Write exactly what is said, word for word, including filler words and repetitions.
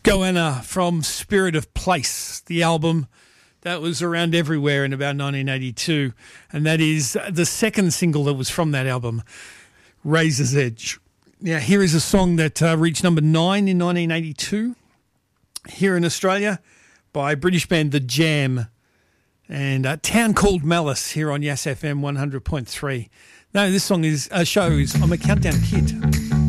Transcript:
Goanna from Spirit of Place, the album that was around everywhere in about nineteen eighty-two, and that is the second single that was from that album, Razor's Edge. Now, here is a song that uh, reached number nine in nineteen eighty-two here in Australia by British band The Jam, and a Town Called Malice here on Yass F M one hundred point three. No, this song is, uh, show is I'm a Countdown Kid.